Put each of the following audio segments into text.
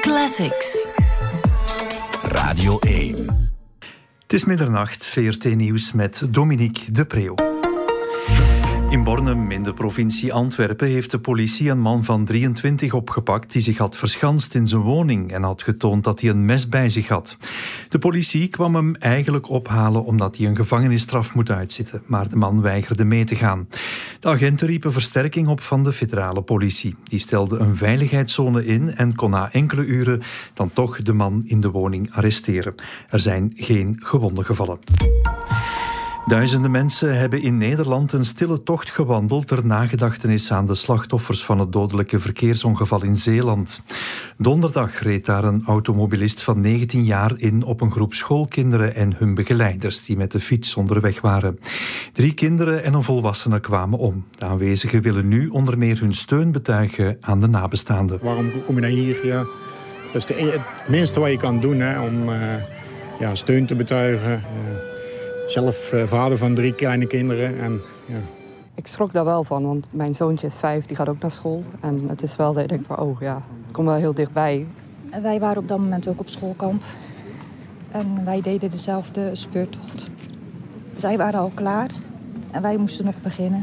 Classics. Radio 1. Het is middernacht, VRT Nieuws met Dominique de Preeuw. In Bornem, in de provincie Antwerpen, heeft de politie een man van 23 opgepakt die zich had verschanst in zijn woning en had getoond dat hij een mes bij zich had. De politie kwam hem eigenlijk ophalen omdat hij een gevangenisstraf moet uitzitten, maar de man weigerde mee te gaan. De agenten riepen versterking op van de federale politie. Die stelde een veiligheidszone in en kon na enkele uren dan toch de man in de woning arresteren. Er zijn geen gewonden gevallen. Duizenden mensen hebben in Nederland een stille tocht gewandeld ter nagedachtenis aan de slachtoffers van het dodelijke verkeersongeval in Zeeland. Donderdag reed daar een automobilist van 19 jaar in op een groep schoolkinderen en hun begeleiders die met de fiets onderweg waren. 3 kinderen en een volwassene kwamen om. De aanwezigen willen nu onder meer hun steun betuigen aan de nabestaanden. Waarom kom je dan hier? Ja, dat is het minste wat je kan doen, hè, om steun te betuigen. Zelf vader van 3 kleine kinderen. En, ja. Ik schrok daar wel van, want mijn zoontje is 5, die gaat ook naar school. En het is wel dat ik denk van, het komt wel heel dichtbij. En wij waren op dat moment ook op schoolkamp. En wij deden dezelfde speurtocht. Zij waren al klaar en wij moesten nog beginnen.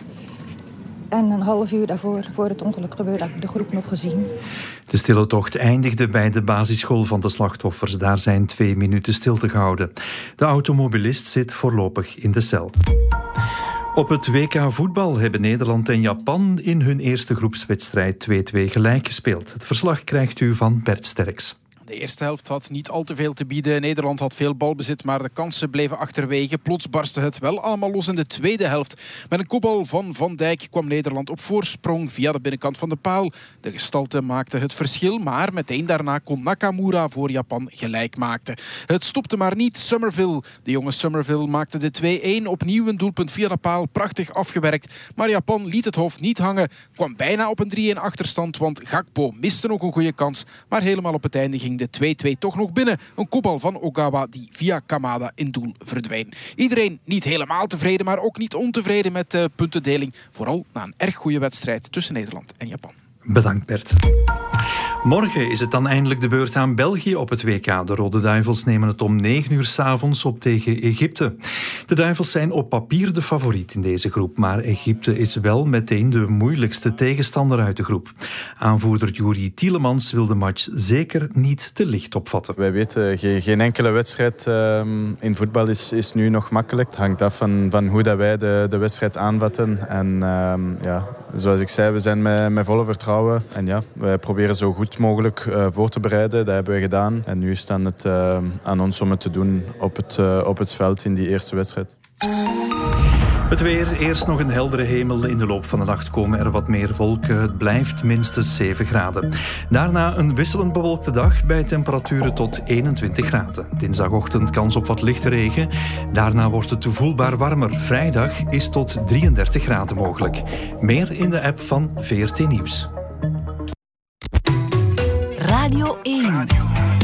En een half uur daarvoor, voor het ongeluk gebeurde, heb ik de groep nog gezien. De stille tocht eindigde bij de basisschool van de slachtoffers. Daar zijn 2 minuten stilte gehouden. De automobilist zit voorlopig in de cel. Op het WK voetbal hebben Nederland en Japan in hun eerste groepswedstrijd 2-2 gelijk gespeeld. Het verslag krijgt u van Bert Sterks. De eerste helft had niet al te veel te bieden. Nederland had veel balbezit, maar de kansen bleven achterwege. Plots barstte het wel allemaal los in de tweede helft. Met een kopbal van Van Dijk kwam Nederland op voorsprong via de binnenkant van de paal. De gestalte maakte het verschil, maar meteen daarna kon Nakamura voor Japan gelijk maken. Het stopte maar niet. Somerville, de jonge Somerville, maakte de 2-1. Opnieuw een doelpunt via de paal, prachtig afgewerkt. Maar Japan liet het hoofd niet hangen. Kwam bijna op een 3-1 achterstand, want Gakpo miste nog een goede kans. Maar helemaal op het einde ging de 2-2 toch nog binnen. Een kopbal van Ogawa die via Kamada in doel verdween. Iedereen niet helemaal tevreden, maar ook niet ontevreden met de puntendeling. Vooral na een erg goede wedstrijd tussen Nederland en Japan. Bedankt Bert. Morgen is het dan eindelijk de beurt aan België op het WK. De Rode Duivels nemen het om 9 uur 's avonds op tegen Egypte. De Duivels zijn op papier de favoriet in deze groep, maar Egypte is wel meteen de moeilijkste tegenstander uit de groep. Aanvoerder Yuri Tielemans wil de match zeker niet te licht opvatten. Wij weten, geen enkele wedstrijd in voetbal is nu nog makkelijk. Het hangt af van hoe dat wij de wedstrijd aanvatten. En zoals ik zei, we zijn met volle vertrouwen. En wij proberen zo goed mogelijk voor te bereiden. Dat hebben we gedaan. En nu is het aan ons om het te doen op het veld in die eerste wedstrijd. Het weer, eerst nog een heldere hemel. In de loop van de nacht komen er wat meer wolken. Het blijft minstens 7 graden. Daarna een wisselend bewolkte dag bij temperaturen tot 21 graden. Dinsdagochtend kans op wat lichte regen. Daarna wordt het voelbaar warmer. Vrijdag is tot 33 graden mogelijk. Meer in de app van VRT Nieuws. Radio 1.